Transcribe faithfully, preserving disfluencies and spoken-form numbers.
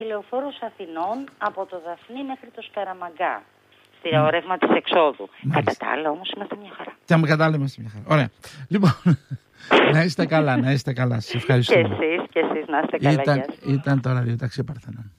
λεωφόρος Αθηνών από το Δαφνί μέχρι το Σκαραμαγκά. Στη mm. ρεύμα της εξόδου. Μάλιστα. Κατά τα άλλα όμως είμαστε μια χαρά. Και κατά τα άλλα είμαστε μια χαρά. Ωραία. Λοιπόν, να είστε καλά, να είστε καλά. Σας ευχαριστώ. Και εσείς, και εσείς να είστε καλά. Ήταν, ήταν το ραδιοταξί Παρθενών.